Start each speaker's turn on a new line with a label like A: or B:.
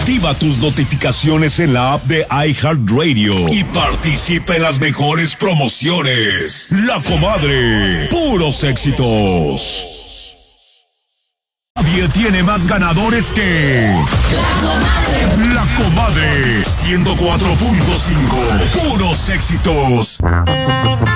A: Activa tus notificaciones en la app de iHeartRadio y participa en las mejores promociones. La Comadre, puros éxitos. Nadie tiene más ganadores que La Comadre 104.5, puros éxitos.